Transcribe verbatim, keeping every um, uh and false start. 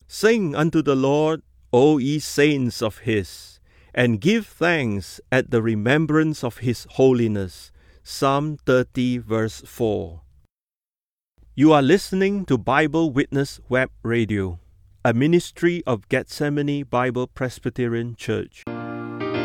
Sing unto the Lord, O ye saints of his, and give thanks at the remembrance of his holiness. Psalm thirty, verse four. You are listening to Bible Witness Web Radio, a ministry of Gethsemane Bible Presbyterian Church.